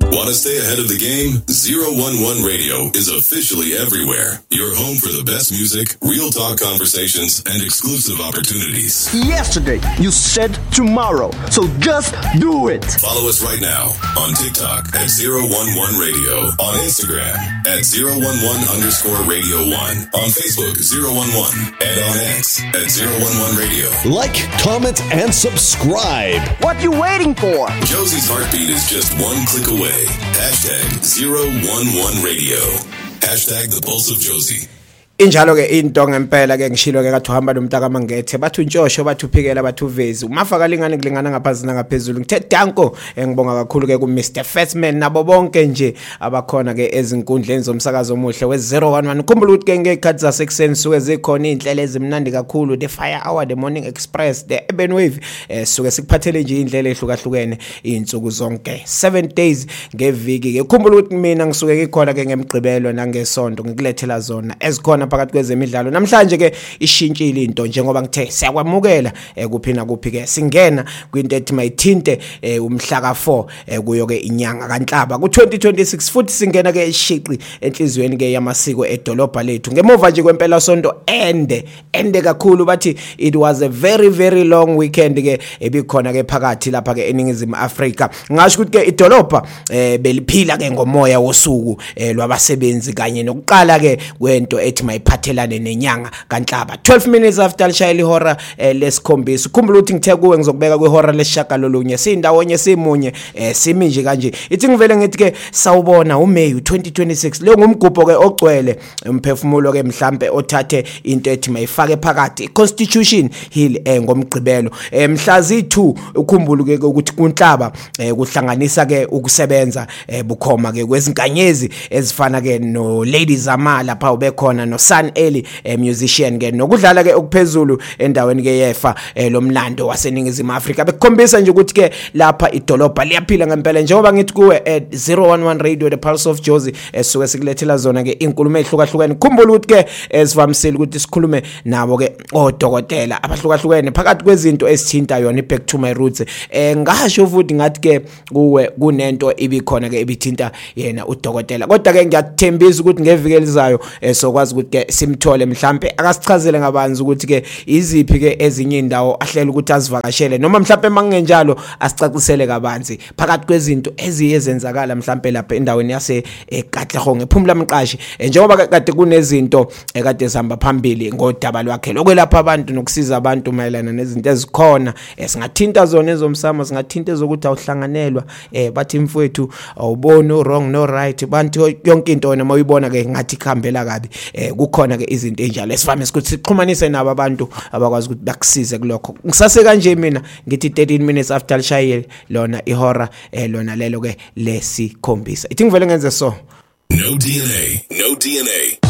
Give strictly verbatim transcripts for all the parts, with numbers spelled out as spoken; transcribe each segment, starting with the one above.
Want to stay ahead of the game? zero one one Radio is officially everywhere. Your home for the best music, real talk conversations, and exclusive opportunities. Yesterday, you said tomorrow, so just do it. Follow us right now on TikTok at zero one one Radio, on Instagram at zero one one underscore radio one, on Facebook zero one one, and on X at zero one one Radio. Like, comment, and subscribe. What you waiting for? Josie's heartbeat is just one click away. Hashtag zero one one Radio. Hashtag the pulse of Josie. Injalo ke into ngempela ke ngishilo ke kathi uhamba nomntaka mangethe bathi untshosho bathi uphikela bathi uvezi umafaka lingane kulingana ngaphansi nangaphezulu ngithe danko ngibonga kakhulu ke ku Mister Festman nabo bonke nje abakhona ke ezinkundleni zomsakazo omuhle we zero one one ukhumbula ukuthi ke ngekhathi zasekuseni suke zikhona inhlelo ezimnandi kakhulu the Fire Hour, the Morning Express, the Urban Wave eh suke sikuphathele nje indlela ehlukahlukene izinsuku zonke seven days ngeviki ke ukhumbula ukuthi mina ngisuke ngikhona ke ngemgqibelo nangesonto ngikulethela zona ezikhona phakathi kwezemidlalo namhlanje ke ishintshile into njengoba ngithe siyakwamukela kuphina kuphi ke singena kwinto ethi mayithinte umhla ka four kuyo ke inyanga kaNhlaba ku twenty twenty-six futhi singena ke ishiqi enhlizweni ke yamasiko edolobha lethu ngemuva nje kwempela sonto ende ende kakhulu bathi it was a very very long weekend ke ebikhona ke phakathi lapha ke eningizimu Afrika ngasho ukuthi ke idolobha beliphila ke ngomoya wosuku lwabasebenzi kanye nokuqala ke kwento ethi iphathelane nenyanga kaNhlaba twelve minutes after lishayile ihora lesikhombisa ukhumbula ukuthi ngithe kuwe ngizokubeka kwihora lesishagalolunye sindawonye simunye simi nje kanje ithi ngivele ngithi ke sawubona uMay twenty twenty-six lo ngumgubho ke ogcwele umphefumulo ke mhlambe othathe into ethi mayifake phakathi Constitution Hill ngomgqibelo mhla zi two ukhumbula ke ukuthi kuNhlaba kuhlanganisa ke ukusebenza bukhoma ke kwezinkanyezi ezifana ke no Ladies Amala pha ubekhona no Sun Eli eh, musician ke nokudlala ke okuphezulu endaweni ke yefa eh, lomlando waseningizimu Afrika bekukhombisa nje ukuthi ke lapha idolobha liyaphila ngempela njengoba ngithi kuwe at zero one one Radio, the pulse of Josie esuke sikulethela zona ke inkulumo ehlukahlukene khumbula ukuthi ke esivamisile ukuthi sikhulume nabo ke odokotela abahlukahlukene phakathi kwezinto esithinta yona back to my roots eh ngasho futhi ngathi ke kuwe kunento ibikhona ke ebithinta yena udokotela kodwa ke ngiyathembisa ukuthi ngeviki elizayo sokwazi ukuthi ke simthole mhlambe akasichazele ngabanzi ukuthi ke iziphi ke ezinye indawo ahlela ukuthi azivakashele noma mhlambe mangenjalo asicacisele kabanzi phakathi kwezinto eziyezenzakala mhlambe lapha endaweni yase eKatlehong ephumula mqashi njengoba kade kunezinto ekade zihamba phambili ngodaba lwakhe lokwelapha abantu nokusiza abantu mayelana nezinto ezikhona singathinta zona ezomsamo singathinta ezokuthi awuhlanganelwa eh bathi mfowethu awuboni wrong no right bantu yonke into wena mawuyibona ke ngathi khambela kabi eh kukhona ke izinto enjalo esivamisa ukuthi sixhumanise nabo abantu abakwazi ukuthi bakusize kulokho ngisase kanje mina ngithi thirteen minutes after lishayile lona ihora eh lona lelo ke lesikhombisa ithi ngivele ngenze so no D N A no D N A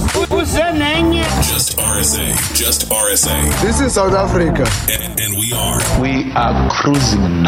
just R S A just R S A This is South Africa and, and we are we are cruising